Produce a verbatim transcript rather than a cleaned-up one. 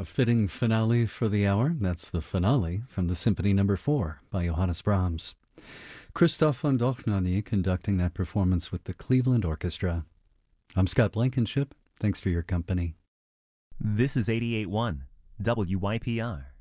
A fitting finale for the hour. That's the finale from the Symphony Number Four by Johannes Brahms. Christoph von Dohnanyi conducting that performance with the Cleveland Orchestra. I'm Scott Blankenship. Thanks for your company. This is eighty-eight point one W Y P R.